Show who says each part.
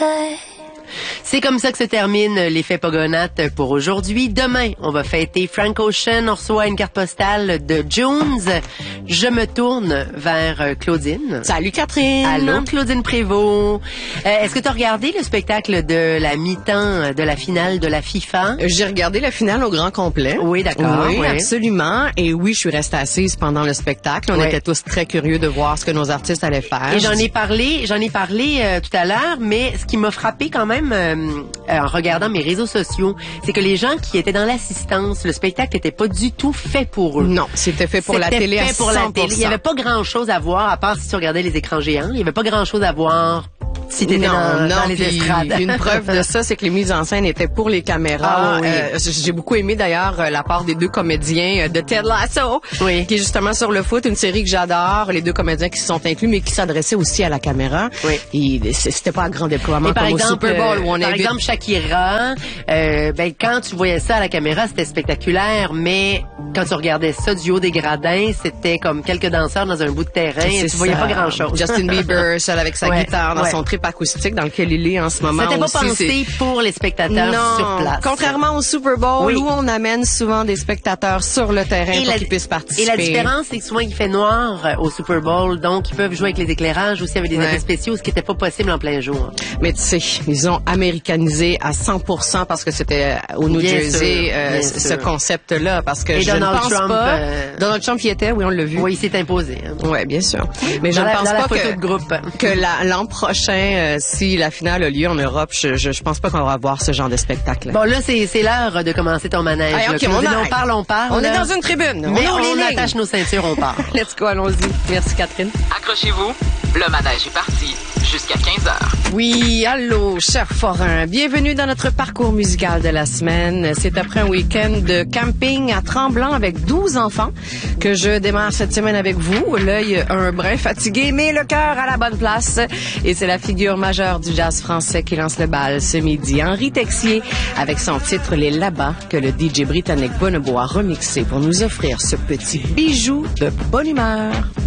Speaker 1: say.
Speaker 2: C'est comme ça que se termine l'effet Pogonates pour aujourd'hui. Demain, on va fêter Frank Ocean. On reçoit une carte postale de Jones. Je me tourne vers Claudine.
Speaker 3: Salut Catherine.
Speaker 2: Allô Claudine Prévost. Est-ce que tu as regardé le spectacle de la mi-temps de la finale de la FIFA?
Speaker 3: J'ai regardé la finale au grand complet.
Speaker 2: Oui, d'accord.
Speaker 3: Oui, absolument. Et oui, je suis restée assise pendant le spectacle. On était tous très curieux de voir ce que nos artistes allaient faire.
Speaker 2: Et j'en ai parlé tout à l'heure, mais ce qui m'a frappé quand même en regardant mes réseaux sociaux, c'est que les gens qui étaient dans l'assistance, le spectacle n'était pas du tout fait pour eux.
Speaker 3: Non, c'était fait pour la télé à 100%.
Speaker 2: Pour la télé. Il n'y avait pas grand-chose à voir, à part si tu regardais les écrans géants. Il n'y avait pas grand-chose à voir si t'étais dans les estrades.
Speaker 3: Une preuve de ça, c'est que les mises en scène étaient pour les caméras.
Speaker 2: Ah, oui.
Speaker 3: J'ai beaucoup aimé d'ailleurs la part des deux comédiens de Ted Lasso, qui est justement sur le foot, une série que j'adore. Les deux comédiens qui se sont inclus, mais qui s'adressaient aussi à la caméra. Oui. Et c'était pas à grand déploiement comme au Super Bowl où on
Speaker 2: par exemple, Shakira, quand tu voyais ça à la caméra, c'était spectaculaire, mais quand tu regardais ça du haut des gradins, c'était comme quelques danseurs dans un bout de terrain et tu voyais pas grand-chose.
Speaker 3: Justin Bieber, seul avec sa guitare dans son trip acoustique dans lequel il est en ce moment.
Speaker 2: C'était pas pensé pour les spectateurs sur place.
Speaker 3: Contrairement au Super Bowl où on amène souvent des spectateurs sur le terrain pour qu'ils puissent participer.
Speaker 2: Et la différence, c'est que souvent il fait noir au Super Bowl, donc ils peuvent jouer avec les éclairages aussi avec des effets spéciaux, ce qui n'était pas possible en plein jour.
Speaker 3: Mais tu sais, ils ont américanisé à 100% parce que c'était au New Jersey ce concept-là, parce que je ne pense pas. Donald Trump y était, oui, on l'a vu.
Speaker 2: Oui, il s'est imposé. Hein.
Speaker 3: Oui, bien sûr. Mais je ne pense pas que l'an prochain, si la finale a lieu en Europe, je pense pas qu'on va voir ce genre de spectacle.
Speaker 2: Bon, là, c'est l'heure de commencer ton manège.
Speaker 3: Hey, okay, on parle. On est dans une tribune.
Speaker 2: Mais on attache nos ceintures, on part.
Speaker 3: Let's go, allons-y. Merci, Catherine.
Speaker 4: Accrochez-vous, le manège est parti jusqu'à 15h.
Speaker 3: Oui, allô, chers forains. Bienvenue dans notre parcours musical de la semaine. C'est après un week-end de camping à Tremblant avec 12 enfants que je démarre cette semaine avec vous. L'œil un brin fatigué, mais le cœur à la bonne place. Et c'est la figure majeure du jazz français qui lance le bal ce midi. Henri Texier avec son titre Les Là-bas que le DJ britannique Bonobo a remixé pour nous offrir ce petit bijou de bonne humeur.